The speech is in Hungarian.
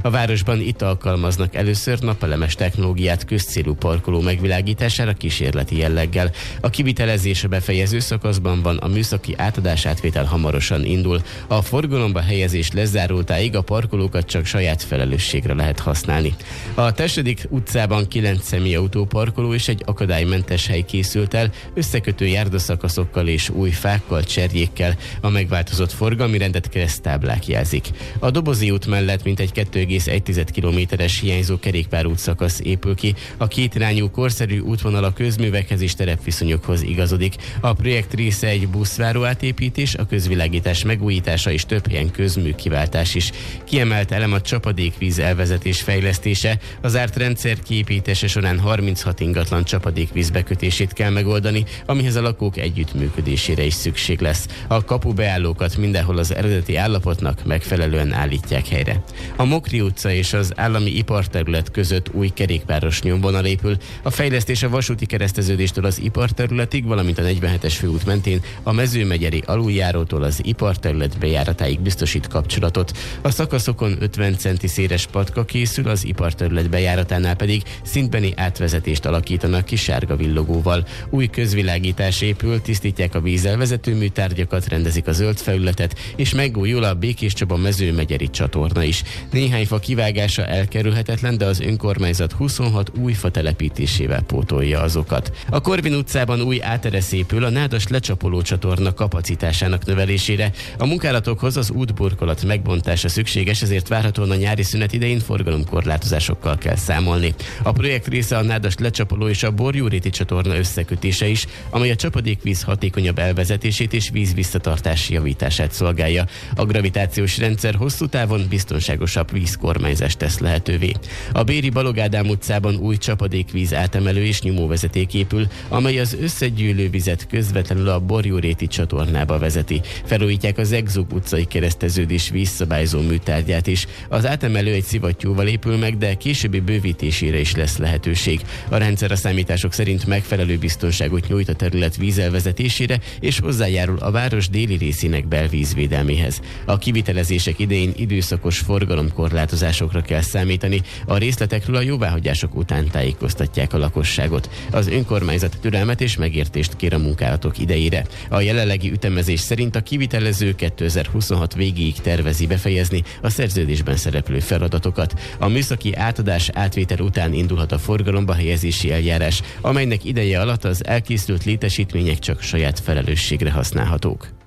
A városban itt alkalmaznak először napelemes technológiát közcélú parkoló megvilágítására kísérleti jelleggel. A kivitelezés a befejező szakaszban van, a műszaki átadás-átvétel hamarosan indul. A forgalomba helyezés lezárultáig a parkolókat csak saját felelősségre lehet használni. A Tessedik utcában 9 személyautó parkoló és egy akadálymentes hely készült el, összekötő járdaszakaszokkal és új fákkal, cserjékkel. A megváltozott forgalmi rendet kereszttáblák jelzik. A Dobozi út mellett mintegy 2,1 kilométeres hiányzó kerékpárút szakasz épül ki. A kétirányú korszerű útvonal a közművekhez és terepviszonyokhoz igazodik. A projekt része egy buszváró átépítés, a közvilágítás megújítása és több helyen közműkiváltás is. Kiemelt elem a csapadékvíz elvezetés fejlesztése. Az árt rendszer kiépítése során 36 ingatlan csapadékvíz bekötését kell megoldani, amihez a lakók együttműködésére is szükség lesz. A kapubeállókat mindenhol az eredeti állapotnak megfelelően állítják helyre. A Mokri utca és az állami iparterület között új kerékpáros nyomvonal épül. A fejlesztés a vasúti kereszteződéstől az iparterületig, valamint a 47-es főút mentén a Mezőmegyeri aluljárótól az iparterület bejáratáig biztosít kapcsolatot. A szakaszokon 50 centi széles patka készül, az iparterület bejáratánál pedig szintbeni átvezetést alakítanak ki sárga villogóval. Új közvilágítás épül, tisztítják a vízelvezető műtárgyakat, rendezik a zöld felületet, és megújul a Békéscsaba Mezőmegyeri csatorna is. Néhány fa kivágása elkerülhetetlen, de az önkormányzat 26 új fa telepítésével pótolja azokat. A Korvin utcában új áteresz épül a nádas lecsapoló csatorna kapacitásának növelésére. A munkálatokhoz az útburkolat megbontása szükséges, ezért várhatóan a nyári szünet idején forgalomkorlátozásokkal kell számolni. A projekt része a nádas lecsapoló és a Borjúréti csatorna összekötése is, amely a csapadékvíz hatékonyabb elvezetését és víz visszatartási javítását szolgálja. A gravitációs rendszer hosszú távon biztonságosabb vízkormányzást tesz lehetővé. A Béri Balogh Ádám utcában új csapadékvíz átemelő és nyomóvezeték épül, amely az összegyűlő vizet közvetlenül a Borjúréti csatornába vezeti. Felújítják az Egzug utcai kereszteződés vízszabályzó műtárgyát is. Az átemelő egy szivattyúval épül meg, de későbbi bővítésére is lesz lehetőség. A rendszer a számítások szerint megfelelő biztonságot nyújt a terület vízelvezetésére és hozzájárul a város déli részének belvízvédelméhez. A kivitelezések idején időszakos forgalomkorlátozásokra kell számítani, a részletekről a jóváhagyások után tájékoztatják a lakosságot. Az önkormányzat türelmet és megértést kér a munkálatok idejére. A jelenlegi ütemezés szerint a kivitelező 2026 végéig tervezi befejezni a szerződésben szereplő feladatokat. A műszaki átadás-átvétel után indulhat a forgalomba helyezési eljárás, amelynek ideje alatt az elkészült létesítmények csak saját felelősségre használhatók.